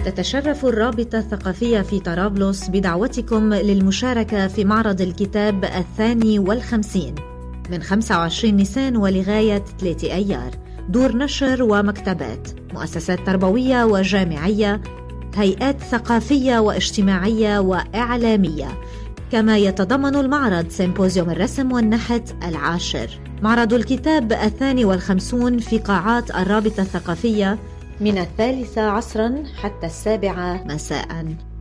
تتشرف الرابطة الثقافية في طرابلس بدعوتكم للمشاركة في معرض الكتاب 52 من 25 نيسان ولغاية 3 أيار. دور نشر ومكتبات، مؤسسات تربوية وجامعية، هيئات ثقافية واجتماعية وإعلامية. كما يتضمن المعرض سيمبوزيوم الرسم والنحت 10. معرض الكتاب 52 في قاعات الرابطة الثقافية من 3 عصرا حتى 7 مساء.